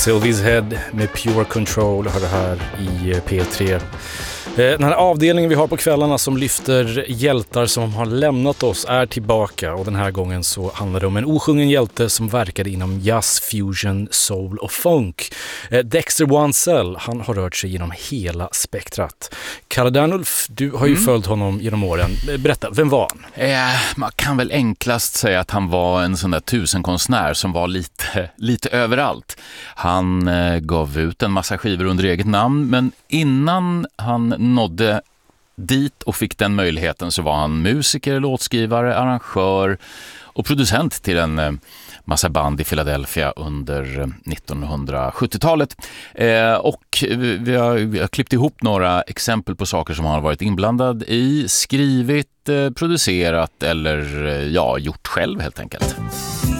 Sylvie's Head med Pure Control har det här i P3. Den här avdelningen vi har på kvällarna som lyfter hjältar som har lämnat oss är tillbaka, och den här gången så handlar det om en osjungen hjälte som verkade inom jazz, fusion, soul och funk. Dexter Wansel, han har rört sig genom hela spektrat. Kalle Dernulf, du har ju följt honom genom åren. Berätta, vem var han? Man kan väl enklast säga att han var en sån där tusenkonstnär som var lite överallt. Han gav ut en massa skivor under eget namn, men innan han nådde dit och fick den möjligheten så var han musiker, låtskrivare, arrangör och producent till en massa band i Philadelphia under 1970-talet. Och vi har klippt ihop några exempel på saker som han har varit inblandad i, skrivit, producerat eller gjort själv helt enkelt.